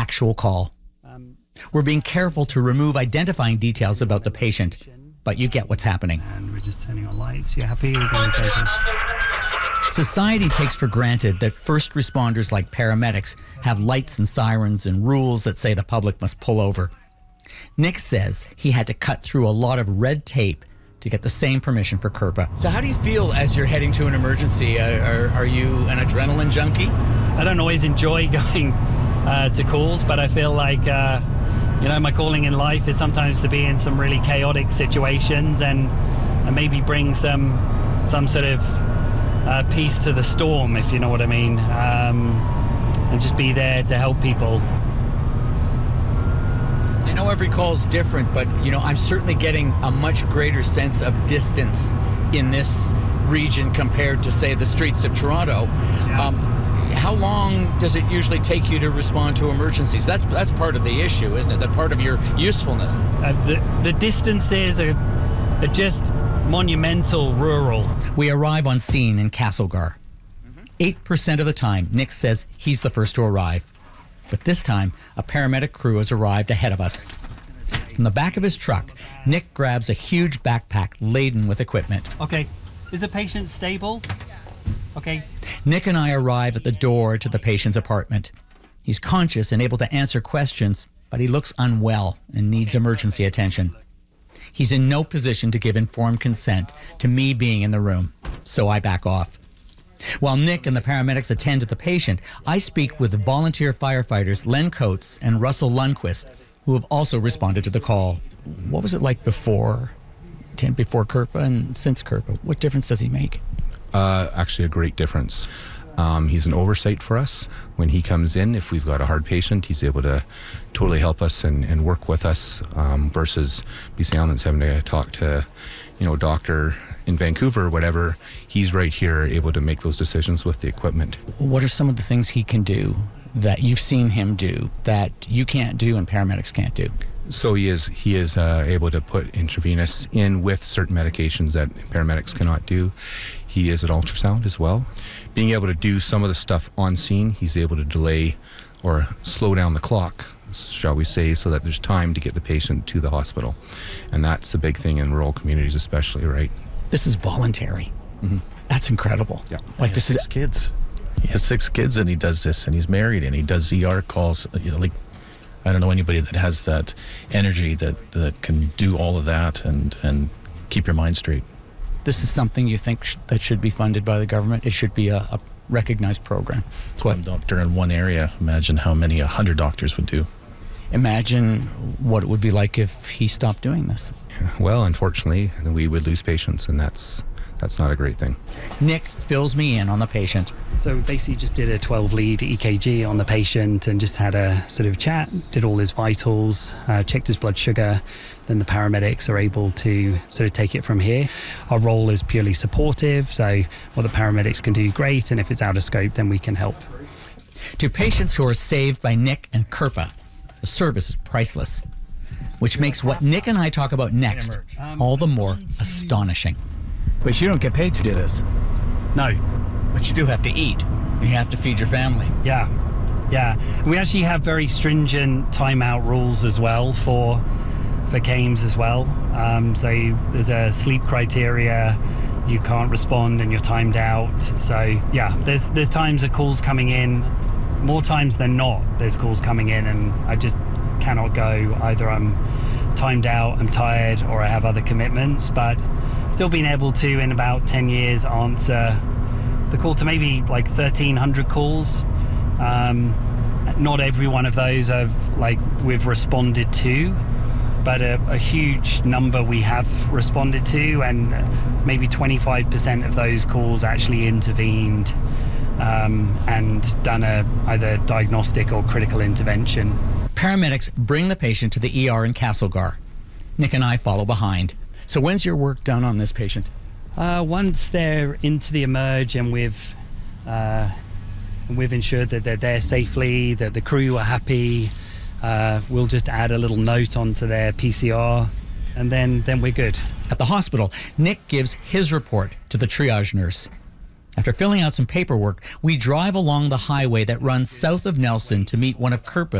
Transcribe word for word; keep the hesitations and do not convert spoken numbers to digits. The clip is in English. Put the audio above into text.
actual call. We're being careful to remove identifying details about the patient, but you get what's happening. And we're just turning on lights. You happy? We're going to go. Society takes for granted that first responders like paramedics have lights and sirens and rules that say the public must pull over. Nick says he had to cut through a lot of red tape to get the same permission for Kirpa. So how do you feel as you're heading to an emergency? Uh, are, are you an adrenaline junkie? I don't always enjoy going uh, to calls, but I feel like, uh, you know, my calling in life is sometimes to be in some really chaotic situations and, and maybe bring some some sort of uh, peace to the storm, if you know what I mean, um, and just be there to help people. I know every call is different, but, you know, I'm certainly getting a much greater sense of distance in this region compared to, say, the streets of Toronto. Yeah. Um, how long does it usually take you to respond to emergencies? That's that's part of the issue, isn't it? That part of your usefulness. Uh, the, the distances are, are just monumental rural. We arrive on scene in Castlegar. Eight percent of the time, Nick says he's the first to arrive. But this time, a paramedic crew has arrived ahead of us. From the back of his truck, Nick grabs a huge backpack laden with equipment. Okay, is the patient stable? Okay. Nick and I arrive at the door to the patient's apartment. He's conscious and able to answer questions, but he looks unwell and needs emergency attention. He's in no position to give informed consent to me being in the room, so I back off. While Nick and the paramedics attend to the patient, I speak with the volunteer firefighters Len Coates and Russell Lundquist, who have also responded to the call. What was it like before, Tim, before Kirpa and since Kirpa? What difference does he make? Uh, actually, a great difference. Um, he's an oversight for us. When he comes in, if we've got a hard patient, he's able to totally help us and, and work with us um, versus B C Ambulance having to talk to, you know, a doctor in Vancouver or whatever. He's right here able to make those decisions with the equipment. What are some of the things he can do that you've seen him do that you can't do and paramedics can't do? So he is he is uh, able to put intravenous in with certain medications that paramedics cannot do. He is an ultrasound as well. Being able to do some of the stuff on scene, he's able to delay or slow down the clock, shall we say, so that there's time to get the patient to the hospital. And that's a big thing in rural communities especially, right? This is voluntary. Mm-hmm. That's incredible. Yeah. Like this six is kids. He has six kids and he does this and he's married and he does E R calls. You know, like, I don't know anybody that has that energy that, that can do all of that and, and keep your mind straight. This is something you think sh- that should be funded by the government? It should be a, a recognized program. One doctor in one area, imagine how many a hundred doctors would do. Imagine what it would be like if he stopped doing this. Well, unfortunately, we would lose patients, and that's that's not a great thing. Nick fills me in on the patient. So basically just did a twelve lead E K G on the patient and just had a sort of chat, did all his vitals, uh, checked his blood sugar. Then the paramedics are able to sort of take it from here. Our role is purely supportive, so what the paramedics can do, great, and if it's out of scope, then we can help. To patients who are saved by Nick and Kirpa, the service is priceless, which makes what Nick and I talk about next all the more astonishing. But you don't get paid to do this. No. But you do have to eat. You have to feed your family. Yeah, yeah. And we actually have very stringent timeout rules as well for for C A I Ms as well. Um, so there's a sleep criteria. You can't respond and you're timed out. So yeah, there's there's times that calls coming in, more times than not. There's calls coming in and I just cannot go. Either I'm timed out, I'm tired, or I have other commitments. But still being able to, in about ten years, answer the call to maybe like thirteen hundred calls. Um, not every one of those have like we've responded to, but a, a huge number we have responded to, and maybe twenty-five percent of those calls actually intervened um, and done a either diagnostic or critical intervention. Paramedics bring the patient to the E R in Castlegar. Nick and I follow behind. So when's your work done on this patient? Uh, once they're into the emerge and we've uh, we've ensured that they're there safely, that the crew are happy, uh, we'll just add a little note onto their P C R, and then then we're good. At the hospital, Nick gives his report to the triage nurse. After filling out some paperwork, we drive along the highway that runs south of Nelson to meet one of Kirpa's